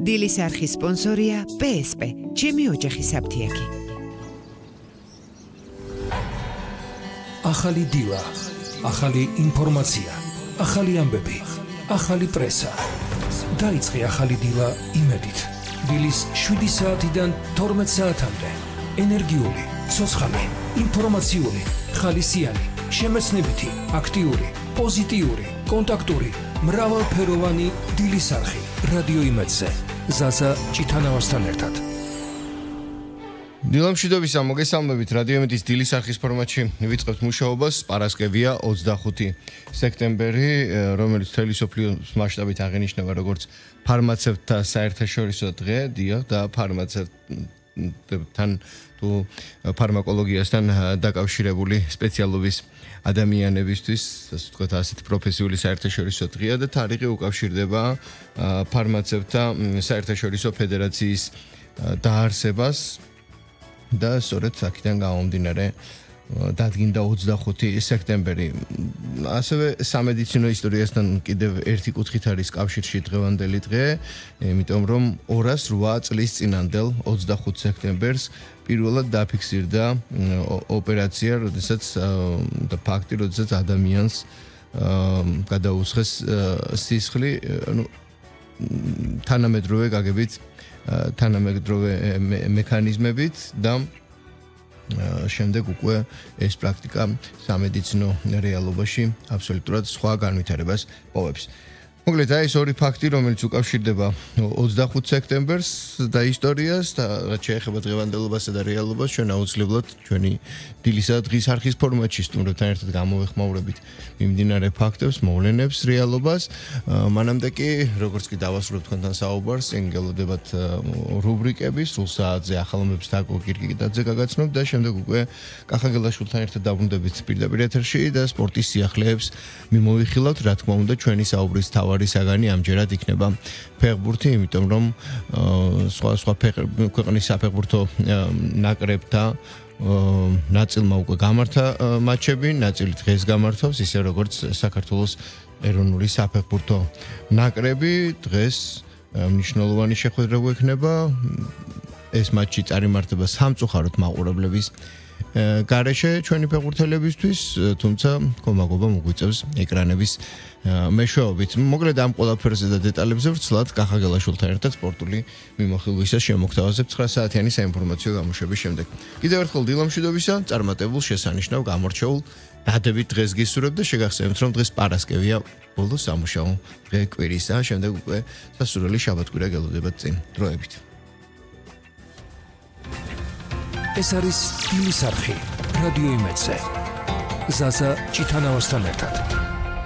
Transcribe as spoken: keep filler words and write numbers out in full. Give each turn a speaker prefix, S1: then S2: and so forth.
S1: დილის არხის სპონსორია პე ეს პე, ჩემი ოჯახის საფთიაქი.
S2: ახალი დილა, ახალი ინფორმაცია, ახალი ამბები, ახალი პრესა. დაიწყე ახალი დილა იმედით. დილის შვიდი საათიდან თორმეტ საათამდე. ენერგიული, ცოცხალი, ინფორმაციული, ხალისიანი, შემეცნებითი, აქტიური, პოზიტიური, კონტაქტური, მრავალფეროვანი დილის არხი. რადიო იმედზე. ზაზა ჭითანავასთან ერთად.
S3: დილამშვიდობის მოგესალმებით რადიო იმედის დილის არხის ფორმატში ვიწყებთ მუშაობას. პარასკევია ოცდახუთი სექტემბერი, რომელიც მთელი მსოფლიოს მასშტაბით აღინიშნება როგორც ფარმაცევტთა საერთაშორისო დღე, დიახ, და ფარმაცევტთან თუ ფარმაკოლოგიასთან დაკავშირებული სპეციალობის ადამიანებისთვის, ასე ვთქვათ, ასეთი პროფესიული საერთაშორისო დღეა და თარიღი უკავშირდება ფარმაცევტთა საერთაშორისო ფედერაციის დაარსებას. და სწორედ აქედან გამომდინარე დადგინდა ოცდახუთი სექტემბერი. ასევე სამედიცინო ისტორიასთან კიდევ ერთი კუთხით არის კავშირში დღევანდელი დღე, იმიტომ რომ ორას რვა წლის წინანდელ ოცდახუთ სექტემბერს პირველად დაფიქსირდა ოპერაცია, როდესაც და ფაქტი, როდესაც ადამიანს გადაუსხეს სისხლი, ანუ თანამედროვე გაგებით თანამედროვე მექანიზმებით და შემდეგ უკვე ეს პრაქტიკა სამედიცინო რეალობაში აბსოლუტურად სხვა განვითარებას პოვებს. მოკლედ, აი ეს ორი ფაქტი, რომელიც უკავშირდება ოცდახუთ სექტემბერს და ისტორიას და რაც შეეხება დღევანდელობასა და რეალობას, ჩვენ აუცილებლად ჩვენი დილისა დღის არხის ფორმატში სტუმრებთან ერთად გამოვეხმაურებით მიმდინარე ფაქტებს, მოვლენებს, რეალობას. მანამდე კი, როგორც კი დავასრულებთ თქვენთან საუბარს, ენგელოდებათ რუბრიკები, სულ საათზე ახალმოებს თაკო კირკიკიდაძე გაგაცნობ და შემდეგ უკვე კახა გელაშვილთან ერთად დაბრუნდებით პირდაპირ ეთერში და სპორტის სიახლეებს მიმოვიხილავთ, რა თქმა უნდა, ჩვენი საუბრის თავი საგანი ამჯერად იქნება ფეხბურთი, იმიტომ რომ სხვა სხვა ქვეყნის საფეხბურთო ნაკრებთა ნაწილმა უკვე გამართა მატჩები, ნაწილი დღეს გამართავს, ისე როგორც საქართველოს ეროვნული საფეხბურთო ნაკრები. დღეს მნიშვნელოვანი შეხვედრა გვექნება. ეს მატჩი წარიმართება სამწუხაროდ მაყურებლების გარეშე ჩვენი ფეხბურთელებისთვის, თუმცა კომაგობა მოგვიწევს ეკრანების მეშვეობით. მოკლედ ამ ყველაფერზე და დეტალებზე ვრცლად კახა გელაშვილთან ერთად სპორტული მიმოხილვისას შემოგთავაზებთ ცხრა საათიანი საინფორმაციო გამოშვების შემდეგ. კიდევ ერთხელ დილამშვიდობისა, წარმატებულ, შესანიშნავ, გამორჩეულ დადებით დღეს გისურვებთ და შეგახსენებთ, რომ დღეს პარასკევია, ბოლო სამუშაო დღე კვირისა, შემდეგ უკვე სასურველი შაბათ-კვირა გელოდებათ წინ დროებით.
S2: ეს არის დილის არხი რადიო იმედზე. ზაზა ჭითანავასთან ერთად.